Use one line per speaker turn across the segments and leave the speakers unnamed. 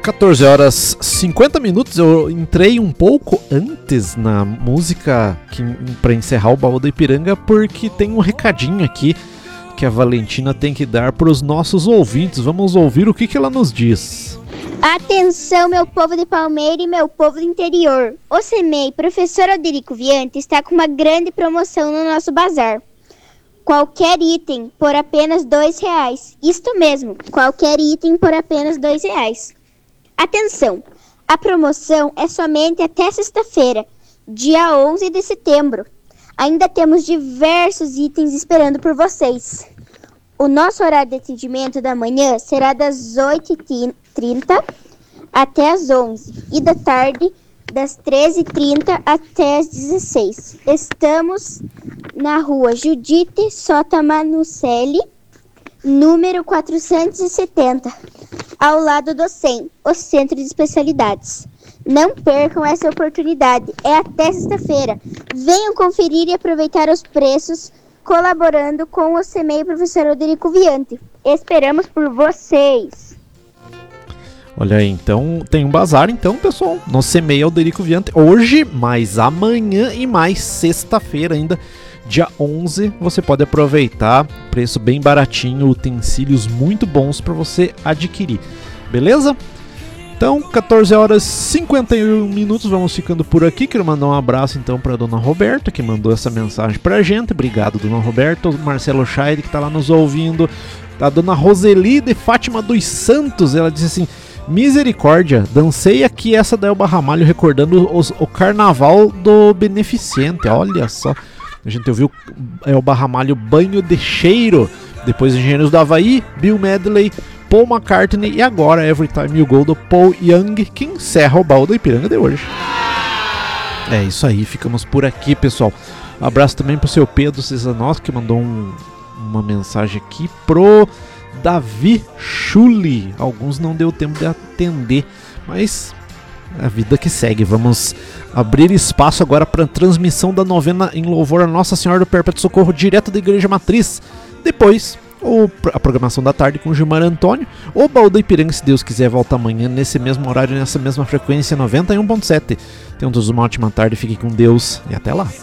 14 horas 50 minutos, eu entrei um pouco antes na música para encerrar o Baú da Ipiranga, porque tem um recadinho aqui que a Valentina tem que dar para os nossos ouvintes. Vamos ouvir o que ela nos diz.
Atenção, meu povo de Palmeira e meu povo do interior. O CEMEI, professor Alderico Viante, está com uma grande promoção no nosso bazar. Qualquer item por apenas R$2. Isto mesmo, qualquer item por apenas R$2. Atenção, a promoção é somente até sexta-feira, dia 11 de setembro. Ainda temos diversos itens esperando por vocês. O nosso horário de atendimento da manhã será das 8h30 até as 11h e da tarde das 13h30 até as 16h. Estamos na rua Judite Sotamanucelli, número 470, ao lado do CEM, o Centro de Especialidades. Não percam essa oportunidade, é até sexta-feira. Venham conferir e aproveitar os preços, colaborando com o CEMEI Professor Alderico Viante. Esperamos por vocês.
Olha aí, então tem um bazar, então, pessoal, no CEMEI Alderico Viante, hoje, mais amanhã e mais sexta-feira ainda, dia 11, você pode aproveitar, preço bem baratinho, utensílios muito bons para você adquirir, beleza? Então, 14 horas e 51 minutos, vamos ficando por aqui. Quero mandar um abraço então para a dona Roberta, que mandou essa mensagem pra gente. Obrigado, dona Roberta. O Marcelo Scheide, que tá lá nos ouvindo. A dona Roseli de Fátima dos Santos, ela disse assim: misericórdia, dancei aqui essa da Elba Ramalho recordando o carnaval do Beneficente. Olha só, a gente ouviu Elba Ramalho Banho de Cheiro, depois Engenheiros do Havaí, Bill Medley, Paul McCartney e agora Every Time You Go do Paul Young, que encerra o Baú da Ipiranga de hoje. É isso aí, ficamos por aqui, pessoal. Um abraço também pro seu Pedro Cesanós, que mandou uma mensagem aqui pro Davi Chuli. Alguns não deu tempo de atender, mas a vida que segue. Vamos abrir espaço agora para a transmissão da novena em louvor a Nossa Senhora do Perpétuo Socorro, direto da Igreja Matriz. Depois, a programação da tarde com o Gilmar Antônio. O Baú da Ipiranga, se Deus quiser, volta amanhã nesse mesmo horário, nessa mesma frequência, 91.7. Tenham todos uma ótima tarde, fiquem com Deus e até lá.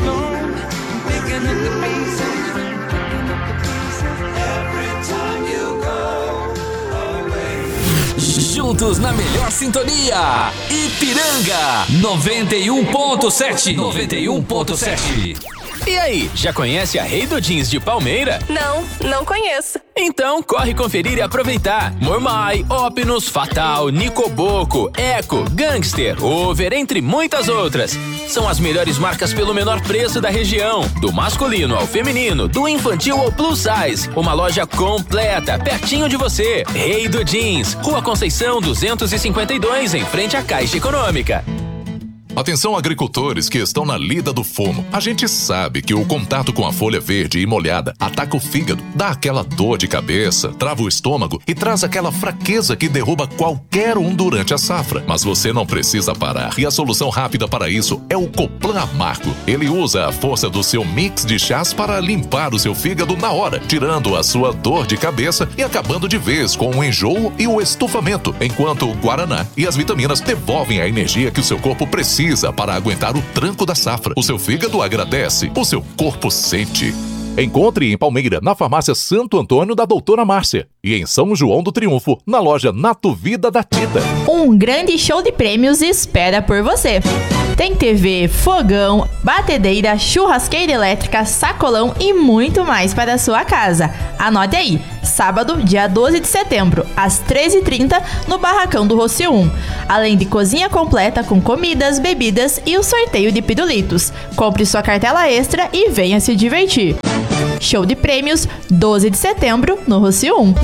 Juntos na melhor sintonia, Ipiranga 91.7. 91.7. E aí, já conhece a Rei do Jeans de Palmeira?
Não conheço.
Então corre conferir e aproveitar. Mormai, Opinus, Fatal, Nicoboco, Eco, Gangster, Over, entre muitas outras. São as melhores marcas pelo menor preço da região. Do masculino ao feminino, do infantil ao plus size. Uma loja completa, pertinho de você. Rei do Jeans, Rua Conceição 252, em frente à Caixa Econômica.
Atenção, agricultores que estão na lida do fumo. A gente sabe que o contato com a folha verde e molhada ataca o fígado, dá aquela dor de cabeça, trava o estômago e traz aquela fraqueza que derruba qualquer um durante a safra. Mas você não precisa parar. E a solução rápida para isso é o Coplan Amargo. Ele usa a força do seu mix de chás para limpar o seu fígado na hora, tirando a sua dor de cabeça e acabando de vez com o enjoo e o estufamento, enquanto o Guaraná e as vitaminas devolvem a energia que o seu corpo precisa para aguentar o tranco da safra. O seu fígado agradece, o seu corpo sente. Encontre em Palmeira, na farmácia Santo Antônio da Doutora Márcia. E em São João do Triunfo, na loja Nato Vida da Tita.
Um grande show de prêmios espera por você. Tem TV, fogão, batedeira, churrasqueira elétrica, sacolão e muito mais para a sua casa. Anote aí, sábado, dia 12 de setembro, às 13h30, no Barracão do Rocio 1. Além de cozinha completa com comidas, bebidas e o sorteio de pirulitos. Compre sua cartela extra e venha se divertir. Show de prêmios, 12 de setembro, no Rocio 1.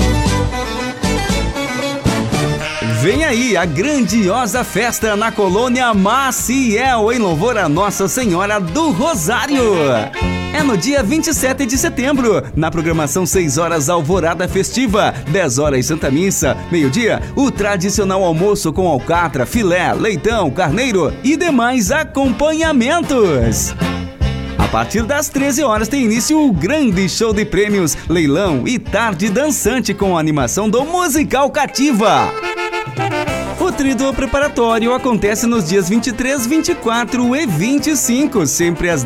Vem aí a grandiosa festa na colônia Maciel, em louvor a Nossa Senhora do Rosário. É no dia 27 de setembro, na programação 6 horas alvorada festiva, 10 horas Santa Missa, meio-dia o tradicional almoço com alcatra, filé, leitão, carneiro e demais acompanhamentos. A partir das 13 horas tem início o grande show de prêmios, leilão e tarde dançante com a animação do Musical Cativa. Nutrido Preparatório acontece nos dias 23, 24 e 25, sempre às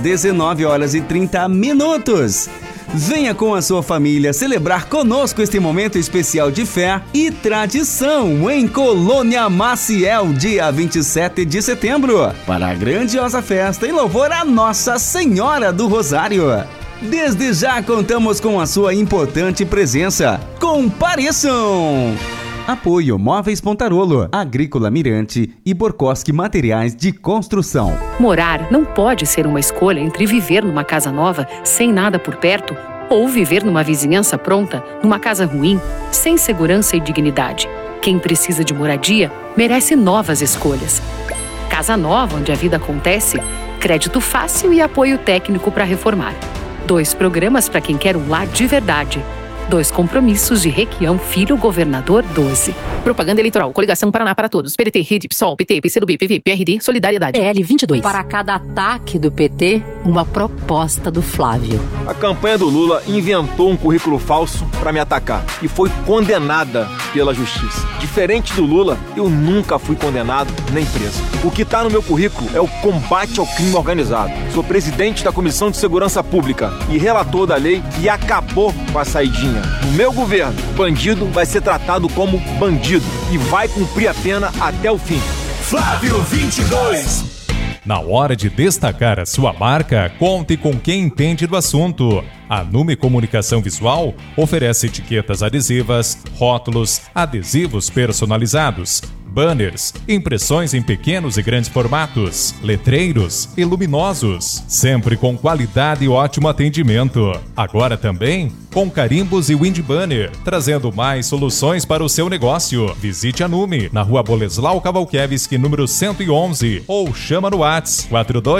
19h30. Venha com a sua família celebrar conosco este momento especial de fé e tradição em Colônia Maciel, dia 27 de setembro, para a grandiosa festa em louvor a Nossa Senhora do Rosário. Desde já contamos com a sua importante presença. Compareçam! Apoio Móveis Pontarolo, Agrícola Mirante e Borkoski Materiais de Construção.
Morar não pode ser uma escolha entre viver numa casa nova sem nada por perto ou viver numa vizinhança pronta, numa casa ruim, sem segurança e dignidade. Quem precisa de moradia merece novas escolhas. Casa nova, onde a vida acontece, crédito fácil e apoio técnico para reformar. 2 programas para quem quer um lar de verdade. 2 compromissos de Requião Filho, Governador 12.
Propaganda eleitoral. Coligação Paraná para Todos. PDT, Rede, PSOL, PT, PCdoB, PV, PRD, Solidariedade.
PL 22.
Para cada ataque do PT, uma proposta do Flávio.
A campanha do Lula inventou um currículo falso para me atacar e foi condenada pela justiça. Diferente do Lula, eu nunca fui condenado nem preso. O que está no meu currículo é o combate ao crime organizado. Sou presidente da Comissão de Segurança Pública e relator da lei que acabou com a saidinha. No meu governo, bandido vai ser tratado como bandido e vai cumprir a pena até o fim.
Flávio 22.
Na hora de destacar a sua marca, conte com quem entende do assunto. A Nume Comunicação Visual oferece etiquetas adesivas, rótulos, adesivos personalizados, banners, impressões em pequenos e grandes formatos, letreiros e luminosos, sempre com qualidade e ótimo atendimento. Agora também com carimbos e wind banner, trazendo mais soluções para o seu negócio. Visite a Nume, na Rua Boleslau Kawalkiewicz, número 111, ou chama no WhatsApp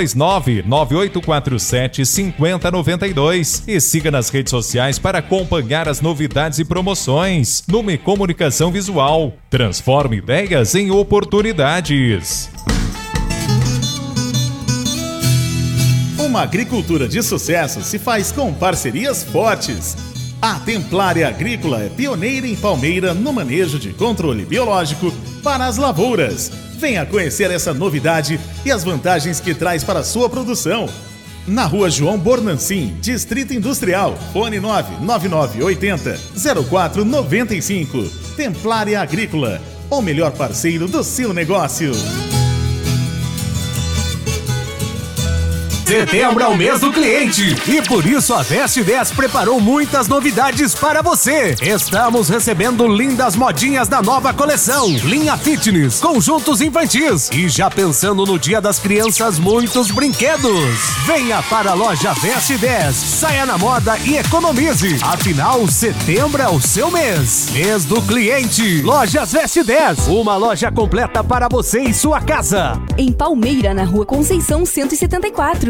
429-9847-5092 e siga nas redes sociais para acompanhar as novidades e promoções. Nume Comunicação Visual, transforme ideias em oportunidades.
Uma agricultura de sucesso se faz com parcerias fortes. A Templária Agrícola é pioneira em Palmeira no manejo de controle biológico para as lavouras. Venha conhecer essa novidade e as vantagens que traz para a sua produção. Na Rua João Bornancin, Distrito Industrial, fone 99980-0495. Templária Agrícola, o melhor parceiro do seu negócio.
Setembro é o mês do cliente e por isso a Veste 10 preparou muitas novidades para você. Estamos recebendo lindas modinhas da nova coleção, linha fitness, conjuntos infantis e já pensando no Dia das Crianças, muitos brinquedos. Venha para a loja Veste 10, saia na moda e economize. Afinal, setembro é o seu mês. Mês do cliente. Lojas Veste 10, uma loja completa para você e sua casa.
Em Palmeira, na Rua Conceição 174.